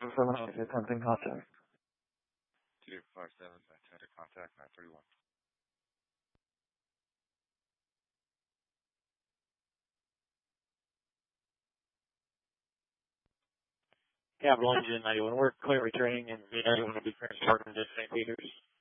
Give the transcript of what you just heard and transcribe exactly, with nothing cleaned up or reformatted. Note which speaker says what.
Speaker 1: seven eight, attempting contact.
Speaker 2: two five seven, attempted contact, nine thirty-one.
Speaker 3: Capital Engine ninety-one, we're clear returning and ninety-one will be transferred to Saint Peters.